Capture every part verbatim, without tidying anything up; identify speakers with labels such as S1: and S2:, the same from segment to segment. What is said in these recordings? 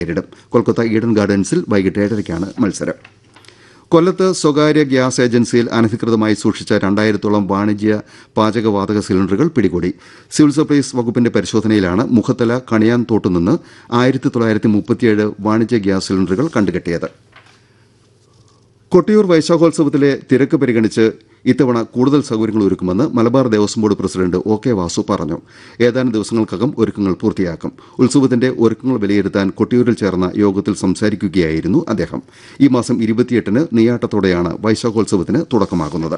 S1: നേരിടും. കൊൽക്കത്ത ഈഡൻ ഗാർഡൻസിൽ വൈകിട്ട് ഏഴരയ്ക്കാണ് മത്സരം. കൊല്ലത്ത് സ്വകാര്യ ഗ്യാസ് ഏജൻസിയിൽ അനധികൃതമായി സൂക്ഷിച്ച രണ്ടായിരത്തോളം വാണിജ്യ പാചകവാതക സിലിണ്ടറുകൾ പിടികൂടി. സിവിൽ സപ്ലൈസ് വകുപ്പിന്റെ പരിശോധനയിലാണ് മുഖത്തല കണിയാൻ തോട്ടുനിന്ന് ആയിരത്തി തൊള്ളായിരത്തി മുപ്പത്തിയേഴ് വാണിജ്യ ഗ്യാസ് സിലിണ്ടറുകൾ കണ്ടുകെട്ടിയത്. കൊട്ടിയൂർ വൈശാഖോത്സവത്തിലെ തിരക്ക് പരിഗണിച്ച് ഇത്തവണ കൂടുതൽ സൌകര്യങ്ങൾ ഒരുക്കുമെന്ന് Malabar Devaswom board president O K Vasu പറഞ്ഞു. ഏതാനും ദിവസങ്ങൾക്കകം ഒരുക്കങ്ങൾ പൂർത്തിയാക്കും. ഉത്സവത്തിന്റെ ഒരുക്കങ്ങൾ വിലയിരുത്താൻ കൊട്ടിയൂരിൽ ചേർന്ന യോഗത്തിൽ സംസാരിക്കുകയായിരുന്നു അദ്ദേഹം. ഈ മാസം ഇരുപത്തിയെട്ടിന് നെയ്യാട്ടത്തോടെയാണ് വൈശാഖോത്സവത്തിന് തുടക്കമാകുന്നത്.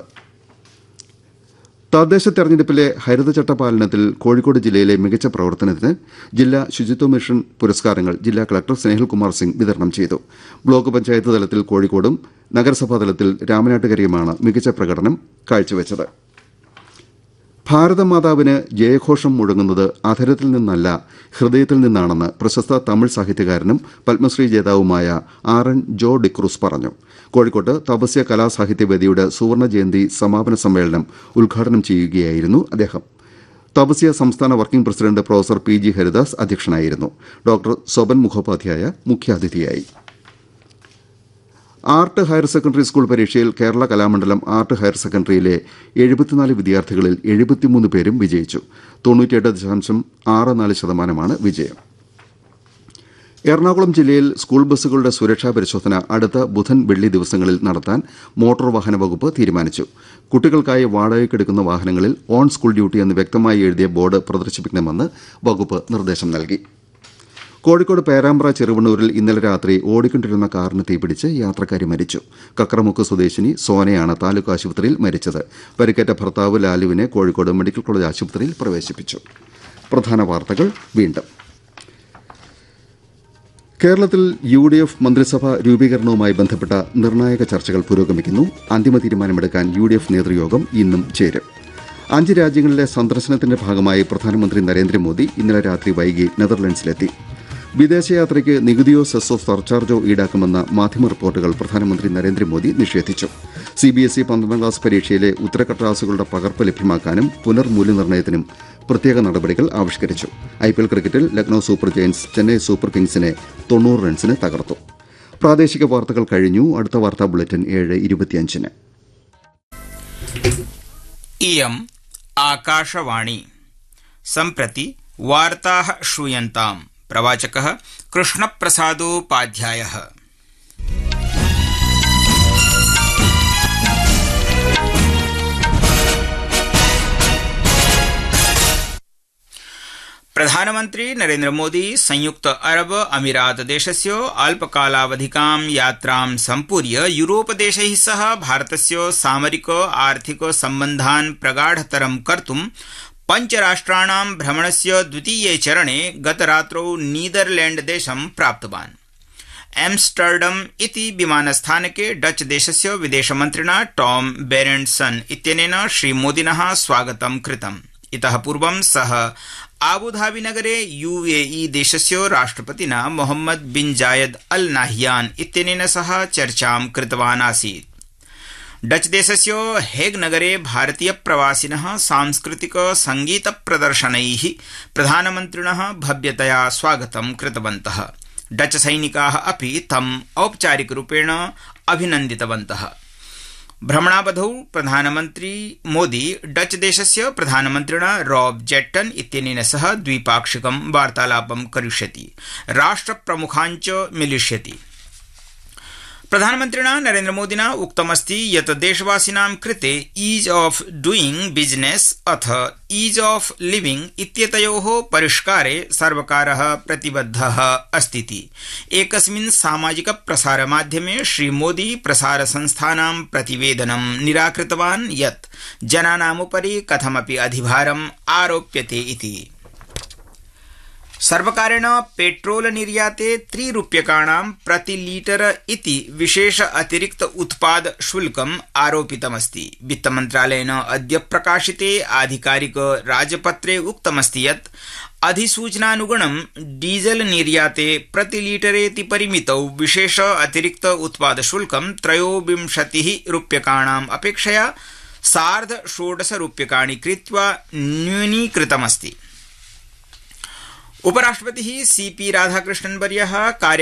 S1: തദ്ദേശ തെരഞ്ഞെടുപ്പിലെ ഹരിതചട്ട പാലനത്തിൽ കോഴിക്കോട് ജില്ലയിലെ മികച്ച പ്രവർത്തനത്തിന് ജില്ലാ ശുചിത്വ മിഷൻ പുരസ്കാരങ്ങൾ ജില്ലാ കളക്ടർ സ്നേഹിൽകുമാർ സിംഗ് വിതരണം ചെയ്തു. ബ്ലോക്ക് പഞ്ചായത്ത് തലത്തിൽ കോഴിക്കോടും നഗരസഭാ തലത്തിൽ രാമനാട്ടുകരയുമാണ് മികച്ച പ്രകടനം കാഴ്ചവെച്ചത്. ഭാരതമാതാവിന് ജയഘോഷം മുഴങ്ങുന്നത് അധരത്തിൽ നിന്നല്ല ഹൃദയത്തിൽ നിന്നാണെന്ന് പ്രശസ്ത തമിഴ് സാഹിത്യകാരനും പത്മശ്രീ ജേതാവുമായ ആർ എൻ ജോ ഡിക്രൂസ് പറഞ്ഞു. കോഴിക്കോട്ട് തപസ്യ കലാസാഹിത്യവേദിയുടെ സുവർണ ജയന്തി സമാപന സമ്മേളനം ഉദ്ഘാടനം ചെയ്യുകയായിരുന്നു അദ്ദേഹം. തപസ്യ സംസ്ഥാന working president professor P G Haridas അധ്യക്ഷനായിരുന്നു. ഡോക്ടർ സ്വപൻ മുഖോപാധ്യായ മുഖ്യാതിഥിയായി. ആർട്ട് ഹയർ സെക്കൻഡറി സ്കൂൾ പരീക്ഷയിൽ കേരള കലാമണ്ഡലം ആർട്ട് ഹയർ സെക്കൻഡറിയിലെ എഴുപത്തിനാല് വിദ്യാർത്ഥികളിൽ എഴുപത്തിമൂന്ന് പേരും വിജയിച്ചു. തൊണ്ണൂറ്റിയെട്ട് ദശാംശം ആറ് നാല് ശതമാനമാണ് വിജയം. എറണാകുളം ജില്ലയിൽ സ്കൂൾ ബസ്സുകളുടെ സുരക്ഷാ പരിശോധന അടുത്ത ബുധൻ വെള്ളി ദിവസങ്ങളിൽ നടത്താൻ മോട്ടോർ വാഹന വകുപ്പ് തീരുമാനിച്ചു. കുട്ടികൾക്കായി വാടകയ്ക്കെടുക്കുന്ന വാഹനങ്ങളിൽ ഓൺ സ്കൂൾ ഡ്യൂട്ടി എന്ന് വ്യക്തമായി എഴുതിയ ബോർഡ് പ്രദർശിപ്പിക്കണമെന്ന് വകുപ്പ് നിർദ്ദേശം നൽകി. കോഴിക്കോട് പേരാമ്പ്ര ചെറുവണ്ണൂരിൽ ഇന്നലെ രാത്രി ഓടിക്കൊണ്ടിരുന്ന കാറിന് തീപിടിച്ച് യാത്രക്കാരി മരിച്ചു. കക്രമുക്ക് സ്വദേശിനി സോനയാണ് താലൂക്ക് ആശുപത്രിയിൽ മരിച്ചത്. പരിക്കേറ്റ ഭർത്താവ് ലാലുവിനെ കോഴിക്കോട് മെഡിക്കൽ കോളേജ് ആശുപത്രിയിൽ പ്രവേശിപ്പിച്ചു. പ്രധാന വാർത്തകൾ വീണ്ടും. കേരളത്തിൽ യു ഡി എഫ് മന്ത്രിസഭാ രൂപീകരണവുമായി ബന്ധപ്പെട്ട നിർണായക ചർച്ചകൾ പുരോഗമിക്കുന്നു. അന്തിമ തീരുമാനമെടുക്കാൻ യു ഡി എഫ് നേതൃയോഗം ഇന്നും ചേരും. അഞ്ച് രാജ്യങ്ങളിലെ സന്ദർശനത്തിന്റെ ഭാഗമായി പ്രധാനമന്ത്രി നരേന്ദ്രമോദി ഇന്നലെ രാത്രി വൈകി നെതർലൻഡ്സിലെത്തി. വിദേശയാത്രയ്ക്ക് നികുതിയോ സെസ്സോ സർചാർജോ ഈടാക്കുമെന്ന മാധ്യമ റിപ്പോർട്ടുകൾ പ്രധാനമന്ത്രി നരേന്ദ്രമോദി നിഷേധിച്ചു. സിബിഎസ്ഇ പന്ത്രണ്ടാം ക്ലാസ് പരീക്ഷയിലെ ഉത്തരക്കടലാസുകളുടെ പകർപ്പ് ലഭ്യമാക്കാനും പുനർമൂല്യനിർണ്ണയത്തിനും പ്രത്യേക നടപടികൾ ആവിഷ്കരിച്ചു. ഐപിഎൽ ക്രിക്കറ്റിൽ Lucknow super Giants Chennai super കിങ്സിനെ തൊണ്ണൂറ് റൺസിന് തകർത്തു. പ്രാദേശിക വാർത്തകൾ കഴിഞ്ഞു. അടുത്ത വാർത്താ ബുള്ളറ്റിൻ ഏഴ് ഇരുപത്തിയഞ്ചിന്.
S2: ഇയം ആകാശവാണി. सम्प्रति वार्ताः श्रूयन्ताम्. प्रवाचकः कृष्णप्रसादोपाध्यायः. प्रधानमन्त्री नरेन्द्र मोदी संयुक्त अरब अमीरात देशस्य अल्पकालावधिकां यात्रां सम्पूर्य यूरोप देशैः सह भारतस्य सामरिक आर्थिक सम्बन्धान् प्रगाढतरं कर्तुं पञ्चराष्ट्राणां भ्रमणस्य द्वितीये चरणे गतरात्रौ नीदरलैण्ड देशं प्राप्तवान्. एम्स्टर्डम इति विमानस्थानके डच देशस्य विदेशमन्त्रिणा टॉम बेरेण्डसन इत्यनेन श्रीमोदिनः स्वागतं कृतम्. इतः पूर्वं सः आबुधाबी नगरे यूएई देशस्य राष्ट्रपतिना मोहम्मद बिन जायद अल नाहियान इत्यनेन सह चर्चां कृतवान् आसीत्. डच देशस्य हेग नगरे भारतीय प्रवासिनः सांस्कृतिक संगीत प्रदर्शनैः प्रधानमन्त्रिणः भव्यतया स्वागतं कृतवन्तः. डच सैनिकाः अपि तम् औपचारिकरूपेण अभिनन्दितवन्तः. भ्रमणावधौ प्रधानमन्त्री मोदी डच देशस्य प्रधानमन्त्रिणा रॉब जेट्टन इत्यनेन सह द्विपाक्षिकं वार्तालापं करिष्यति. राष्ट्रप्रमुखाञ्च मिलिष्यति. प्रधानमन्त्रिणा नरेन्द्रमोदिना उक्तमस्ति यत् देशवासिनां कृते ईज ऑफ डूइंग बिजनेस अथ ईज ऑफ लिविंग इत्येतयोः परिष्कारे सर्वकारः प्रतिबद्धः अस्ति. एकस्मिन् सामाजिक प्रसारमाध्यमे श्रीमोदी प्रसारसंस्थानां प्रतिवेदनं निराकृतवान् यत् जनानामुपरि कथमपि अधिभारम् आरोप्यते इति. सर्वकारेण पेट्रोल निर्याते त्रिरूप्यकाणां प्रतिलीटर इति विशेष अतिरिक्त उत्पाद शुल्कम् आरोपितमस्ति. वित्तमन्त्रालयेन अद्य प्रकाशिते आधिकारिक राजपत्रे उक्तमस्ति यत् अधिसूचनानुगुणं डीजल निर्याते प्रतिलीटरेति परिमितौ विशेष अतिरिक्त उत्पाद शुल्कं त्रयोविंशतिः रूप्यकाणाम् अपेक्षया सार्ध षोडश रूप्यकाणि कृत्वा न्यूनीकृतमस्ति. उपराष्ट्रपतिः सीपी राधाकृष्णन्वर्यः कार्य